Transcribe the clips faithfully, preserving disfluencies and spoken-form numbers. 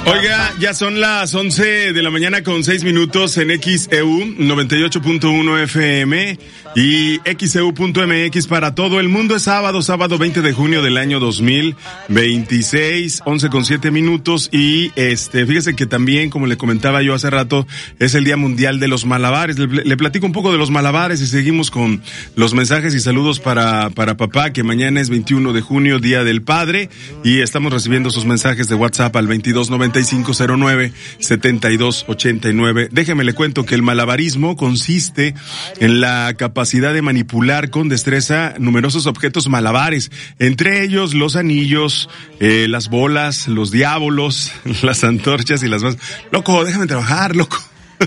Oiga, ya son las once de la mañana con seis minutos en X E U noventa y ocho punto uno F M y X E U punto M X para todo el mundo. Es sábado, sábado veinte de junio del año dos mil veintiséis, once con siete minutos y este, fíjese que también, como le comentaba yo hace rato, es el Día Mundial de los Malabares. Le, le platico un poco de los malabares y seguimos con los mensajes y saludos para, para papá, que mañana es veintiuno de junio, Día del Padre, y estamos recibiendo sus mensajes de WhatsApp al veintidós noventa y cinco cero nueve setenta y dos ochenta y nueve. Déjeme le cuento que el malabarismo consiste en la capacidad de manipular con destreza numerosos objetos malabares, entre ellos los anillos, eh, las bolas, los diábolos, las antorchas y las más. Loco, déjame trabajar, loco.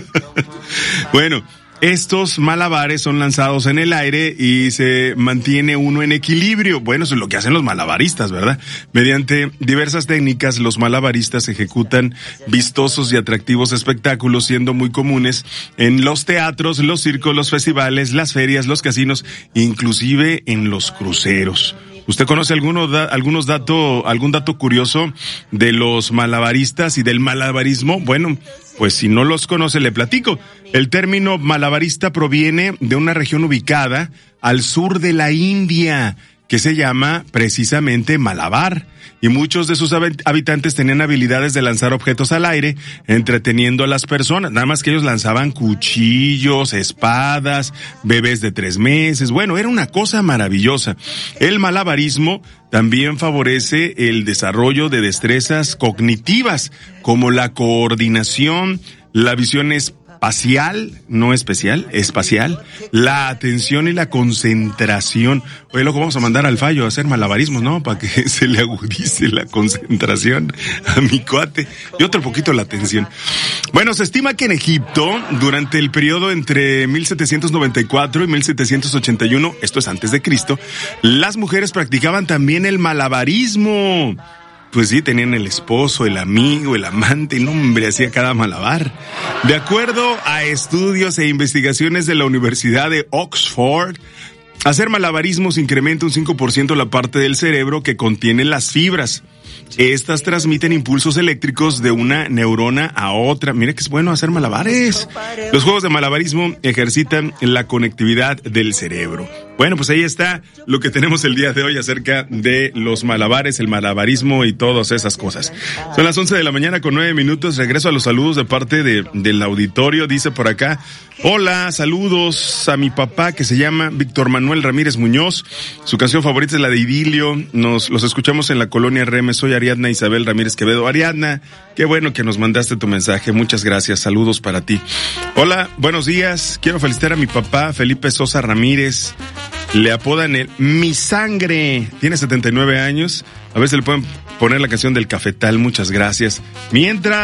Bueno, estos malabares son lanzados en el aire y se mantiene uno en equilibrio. Bueno, eso es lo que hacen los malabaristas, ¿verdad? Mediante diversas técnicas, los malabaristas ejecutan vistosos y atractivos espectáculos, siendo muy comunes en los teatros, los circos, los festivales, las ferias, los casinos, inclusive en los cruceros. ¿Usted conoce alguno, da, algunos dato, algún dato curioso de los malabaristas y del malabarismo? Bueno, pues si no los conoce, le platico. El término malabarista proviene de una región ubicada al sur de la India, que se llama precisamente Malabar, y muchos de sus habitantes tenían habilidades de lanzar objetos al aire, entreteniendo a las personas. Nada más que ellos lanzaban cuchillos, espadas, bebés de tres meses. Bueno, era una cosa maravillosa. El malabarismo también favorece el desarrollo de destrezas cognitivas, como la coordinación, la visión espacial, no especial, espacial, la atención y la concentración. Oye, loco, vamos a mandar al Fallo a hacer malabarismos, ¿no? Para que se le agudice la concentración a mi cuate y otro poquito la atención. Bueno, se estima que en Egipto, durante el periodo entre mil setecientos noventa y cuatro y mil setecientos ochenta y uno, esto es antes de Cristo, las mujeres practicaban también el malabarismo. Pues sí, tenían el esposo, el amigo, el amante, y no, hombre, hacía cada malabar. De acuerdo a estudios e investigaciones de la Universidad de Oxford, hacer malabarismos incrementa un cinco por ciento la parte del cerebro que contiene las fibras. Estas transmiten impulsos eléctricos de una neurona a otra. Mira que es bueno hacer malabares. Los juegos de malabarismo ejercitan la conectividad del cerebro. Bueno, pues ahí está lo que tenemos el día de hoy acerca de los malabares, el malabarismo y todas esas cosas. Son las once de la mañana con nueve minutos. Regreso a los saludos de parte de, del auditorio. Dice por acá: hola, saludos a mi papá que se llama Víctor Manuel Ramírez Muñoz. Su canción favorita es la de Idilio. Nos los escuchamos en la colonia Reme. Soy Ariadna Isabel Ramírez Quevedo. Ariadna, qué bueno que nos mandaste tu mensaje. Muchas gracias. Saludos para ti. Hola, buenos días. Quiero felicitar a mi papá, Felipe Sosa Ramírez. Le apodan el Mi Sangre. Tiene setenta y nueve años. A ver si le pueden poner la canción del Cafetal. Muchas gracias. Mientras